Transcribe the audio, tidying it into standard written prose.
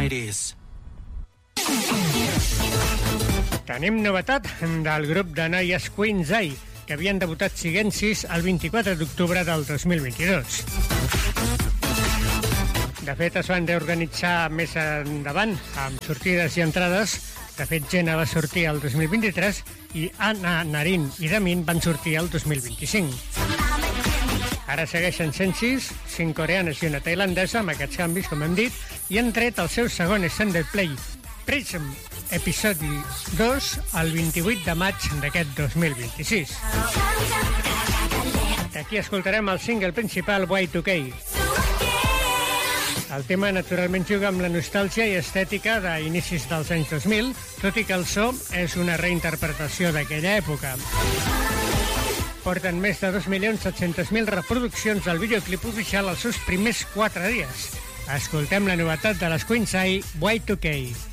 it is. Tenim novetat del grup de noies Queen's Eye, que havien debutat siguent 6 el 24 d'octubre del 2022. De fet, es van reorganitzar més endavant, amb sortides i entrades. De fet, Jenna va sortir el 2023 i Anna, Narin i Damin van sortir el 2025. Ara segueixen 106, 5 coreanes i una tailandesa, amb aquests canvis, com hem dit, i han tret el seu segon extended play, Prism, episodi 2, el 28 de maig d'aquest 2026. Aquí escoltarem el single principal, Y2K. El tema naturalment juga amb la nostàlgia i estètica d'inicis dels anys 2000, tot i que el so és una reinterpretació d'aquella època. Porten més de 2.700.000 reproduccions del videoclip oficial els seus primers 4 dies. Escoltem la novetat de les Queen's Eye, Y2K.